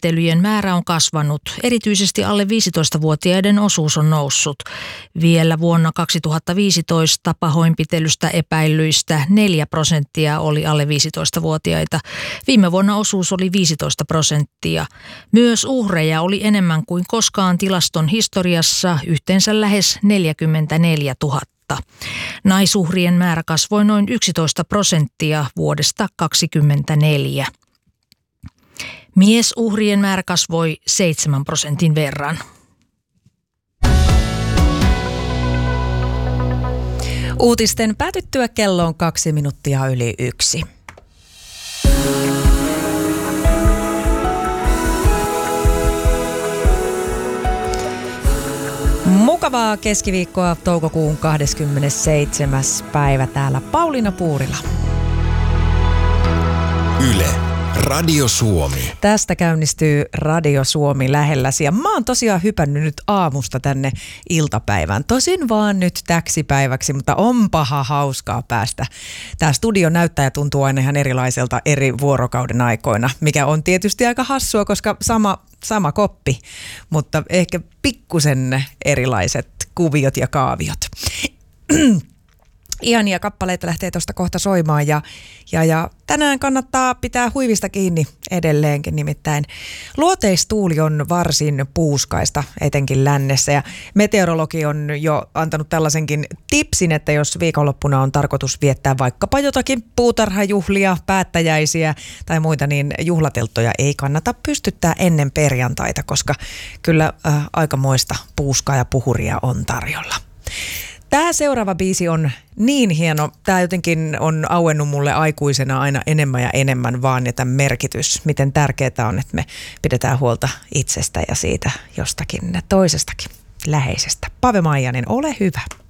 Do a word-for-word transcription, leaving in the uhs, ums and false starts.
pahoinpitelyjen määrä on kasvanut. Erityisesti alle viisitoistavuotiaiden osuus on noussut. Vielä vuonna kaksituhattaviisitoista pahoinpitelystä epäillyistä neljä prosenttia oli alle viisitoistavuotiaita. Viime vuonna osuus oli viisitoista prosenttia. Myös uhreja oli enemmän kuin koskaan tilaston historiassa, yhteensä lähes neljäkymmentäneljätuhatta. Naisuhrien määrä kasvoi noin yksitoista prosenttia vuodesta kaksikymmentäneljä. Miesuhrien määrä kasvoi seitsemän prosentin verran. Uutisten päätyttyä kello on kaksi minuuttia yli yksi. Mukavaa keskiviikkoa, toukokuun kahdeskymmenesseitsemäs päivä, täällä Pauliina Puurila. Yle, Radio Suomi. Tästä käynnistyy Radio Suomi lähelläsi ja mä oon tosiaan hypännyt nyt aamusta tänne iltapäivään. Tosin vaan nyt täksi päiväksi, mutta onpaha hauskaa päästä. Tää studio näyttää ja tuntuu aina ihan erilaiselta eri vuorokauden aikoina, mikä on tietysti aika hassua, koska sama, sama koppi, mutta ehkä pikkusen erilaiset kuviot ja kaaviot. Ihania kappaleita lähtee tuosta kohta soimaan ja, ja, ja tänään kannattaa pitää huivista kiinni edelleenkin, nimittäin luoteistuuli on varsin puuskaista, etenkin lännessä, ja meteorologi on jo antanut tällaisenkin tipsin, että jos viikonloppuna on tarkoitus viettää vaikkapa jotakin puutarhajuhlia, päättäjäisiä tai muita, niin juhlatelttoja ei kannata pystyttää ennen perjantaita, koska kyllä äh, aikamoista puuskaa ja puhuria on tarjolla. Tämä seuraava biisi on niin hieno. Tämä jotenkin on auennut mulle aikuisena aina enemmän ja enemmän vaan, ja tämän merkitys, miten tärkeää on, että me pidetään huolta itsestä ja siitä jostakin toisestakin läheisestä. Pave Maijanen, ole hyvä.